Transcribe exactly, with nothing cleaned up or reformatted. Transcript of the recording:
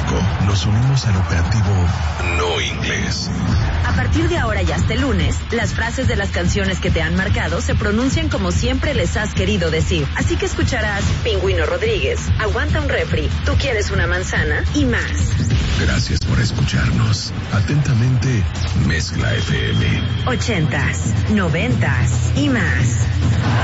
México nos unimos al operativo No Inglés. A partir de ahora y hasta el lunes, las frases de las canciones que te han marcado se pronuncian como siempre les has querido decir. Así que escucharás Pingüino Rodríguez, Aguanta un refri, Tú quieres una manzana y más. Gracias por escucharnos. Atentamente, Mezcla F M. Ochentas, noventas y más.